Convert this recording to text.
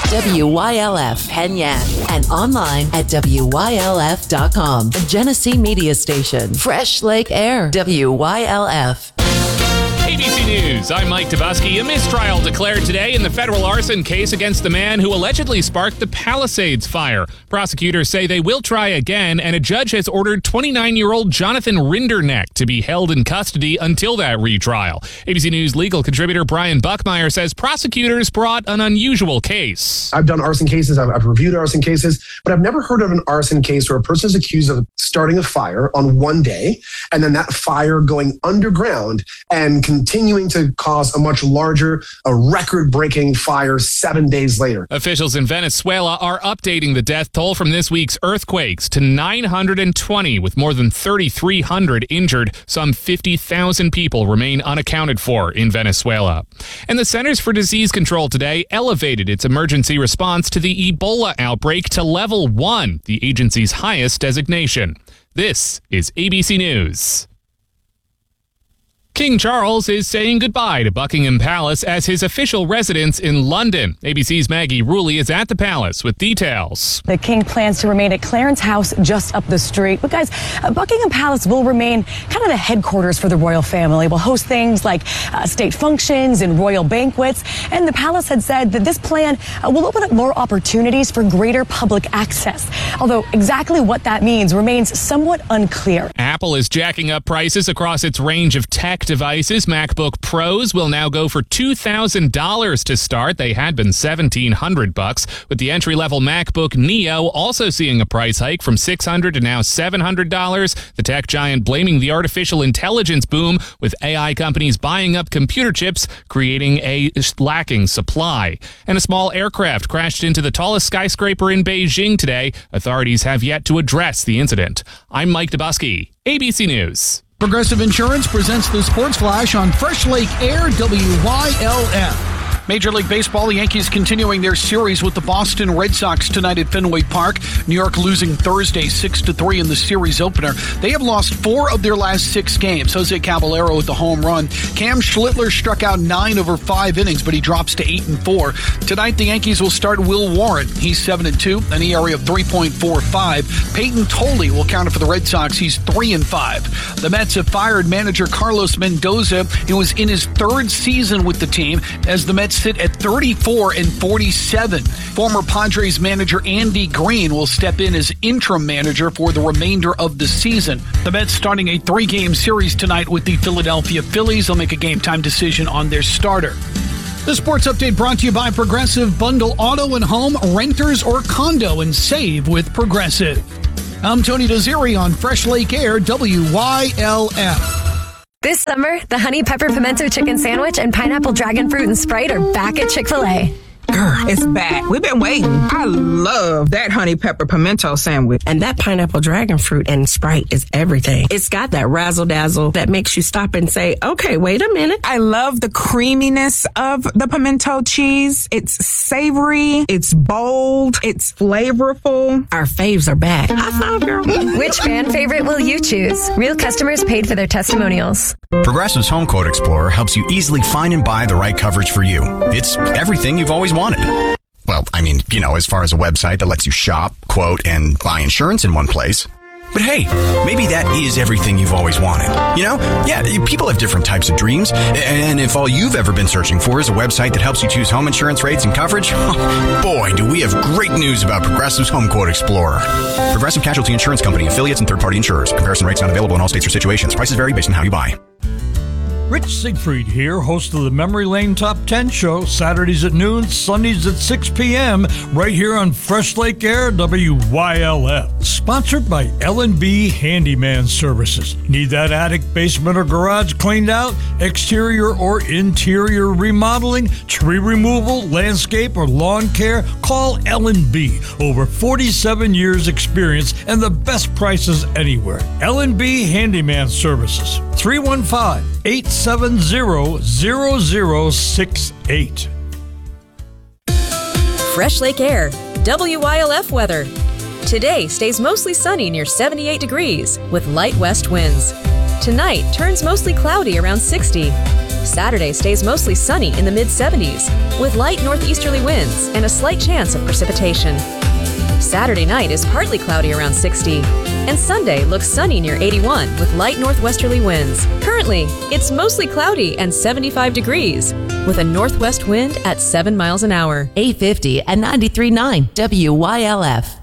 WYLF Penyan, and online at WYLF.com. Genesee Media Station. Fresh Lake Air. WYLF. ABC News, I'm Mike Tabusky. A mistrial declared today in the federal arson case against the man who allegedly sparked the Palisades fire. Prosecutors say they will try again, and a judge has ordered 29-year-old Jonathan Rinderneck to be held in custody until that retrial. ABC News legal contributor Brian Buckmeyer says prosecutors brought an unusual case. I've done arson cases, I've reviewed arson cases, but I've never heard of an arson case where a person is accused of starting a fire on one day, and then that fire going underground and continuing to cause a much larger, a record-breaking fire 7 days later. Officials in Venezuela are updating the death toll from this week's earthquakes to 920, with more than 3,300 injured. Some 50,000 people remain unaccounted for in Venezuela. And the Centers for Disease Control today elevated its emergency response to the Ebola outbreak to level 1, the agency's highest designation. This is ABC News. King Charles is saying goodbye to Buckingham Palace as his official residence in London. ABC's Maggie Rulli is at the palace with details. The king plans to remain at Clarence House just up the street. But guys, Buckingham Palace will remain kind of the headquarters for the royal family. We'll host things like state functions and royal banquets. And the palace had said that this plan will open up more opportunities for greater public access. Although exactly what that means remains somewhat unclear. Apple is jacking up prices across its range of tech devices. MacBook Pros will now go for $2,000 to start. They had been $1,700, with the entry-level MacBook Neo also seeing a price hike from $600 to now $700. The tech giant blaming the artificial intelligence boom, with AI companies buying up computer chips, creating a lacking supply. And a small aircraft crashed into the tallest skyscraper in Beijing today. Authorities have yet to address the incident. I'm Mike Tabusky, ABC News. Progressive Insurance presents the Sports Flash on Fresh Lake Air, WYLF. Major League Baseball, the Yankees continuing their series with the Boston Red Sox tonight at Fenway Park. New York losing Thursday 6-3 in the series opener. They have lost 4 of their last 6 games. Jose Caballero with the home run. Cam Schlittler struck out 9 over 5 innings, but he drops to 8-4. Tonight, the Yankees will start Will Warren. He's 7-2, an ERA of 3.45. Peyton Tolley will counter for the Red Sox. He's 3-5. The Mets have fired manager Carlos Mendoza. He was in his 3rd season with the team as the Mets sit at 34-47. Former Padres manager Andy Green will step in as interim manager for the remainder of the season. The Mets starting a 3-game series tonight with the Philadelphia Phillies. They'll make a game-time decision on their starter. The Sports Update brought to you by Progressive. Bundle auto and home, renters or condo, and save with Progressive. I'm Tony Doziri on Fresh Lake Air, WYLF. This summer, the Honey Pepper Pimento Chicken Sandwich and Pineapple Dragon Fruit and Sprite are back at Chick-fil-A. Girl, it's back. We've been waiting. I love that honey pepper pimento sandwich. And that pineapple dragon fruit and Sprite is everything. It's got that razzle-dazzle that makes you stop and say, okay, wait a minute. I love the creaminess of the pimento cheese. It's savory. It's bold. It's flavorful. Our faves are back. High five, girl. Which fan favorite will you choose? Real customers paid for their testimonials. Progressive's Home Quote Explorer helps you easily find and buy the right coverage for you. It's everything you've always wanted. Well, I mean, as far as a website that lets you shop, quote, and buy insurance in one place. But hey, maybe that is everything you've always wanted. Yeah, people have different types of dreams. And if all you've ever been searching for is a website that helps you choose home insurance rates and coverage, boy, do we have great news about Progressive's Home Quote Explorer. Progressive Casualty Insurance Company, affiliates, and third-party insurers. Comparison rates not available in all states or situations. Prices vary based on how you buy. Rich Siegfried here, host of the Memory Lane Top 10 show, Saturdays at noon, Sundays at 6 p.m., right here on Fresh Lake Air, WYLF. Sponsored by L&B Handyman Services. Need that attic, basement, or garage cleaned out? Exterior or interior remodeling, tree removal, landscape, or lawn care? Call L&B. Over 47 years experience and the best prices anywhere. L&B Handyman Services. 315-870-0068. Fresh Lake Air, WYLF weather. Today stays mostly sunny near 78 degrees with light west winds. Tonight turns mostly cloudy around 60. Saturday stays mostly sunny in the mid-70s, with light northeasterly winds and a slight chance of precipitation. Saturday night is partly cloudy around 60, and Sunday looks sunny near 81 with light northwesterly winds. Currently, it's mostly cloudy and 75 degrees, with a northwest wind at 7 miles an hour. 850 and 93.9 WYLF.